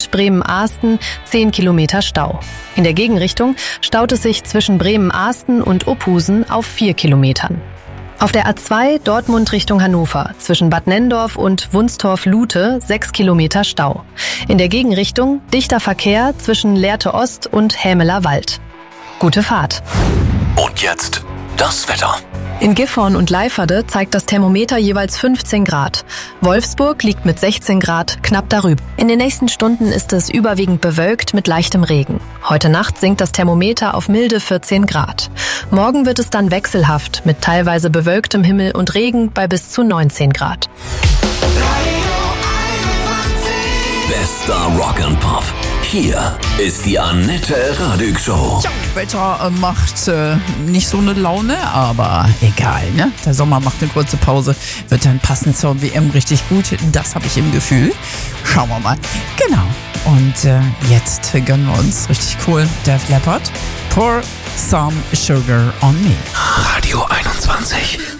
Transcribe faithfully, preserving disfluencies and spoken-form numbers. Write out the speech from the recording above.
und Bremen-Ahsten zehn Kilometer Stau. In der Gegenrichtung staut es sich zwischen Bremen-Ahsten und Opusen auf vier Kilometern. Auf der A zwei Dortmund Richtung Hannover zwischen Bad Nenndorf und Wunstorf-Lute sechs Kilometer Stau. In der Gegenrichtung dichter Verkehr zwischen Lehrte Ost und Hämeler Wald. Gute Fahrt. Und jetzt das Wetter. In Gifhorn und Leiferde zeigt das Thermometer jeweils fünfzehn Grad. Wolfsburg liegt mit sechzehn Grad knapp darüber. In den nächsten Stunden ist es überwiegend bewölkt mit leichtem Regen. Heute Nacht sinkt das Thermometer auf milde vierzehn Grad. Morgen wird es dann wechselhaft mit teilweise bewölktem Himmel und Regen bei bis zu neunzehn Grad. Bester Rock and Pop. Hier ist die Annette Radig Show. Ja, Wetter äh, macht äh, nicht so eine Laune, aber egal, ne? Der Sommer macht eine kurze Pause, wird dann passend zur W M richtig gut. Das habe ich im Gefühl. Schauen wir mal. Genau. Und äh, jetzt gönnen wir uns richtig cool Def Leppard. Pour some sugar on me. Radio einundzwanzig.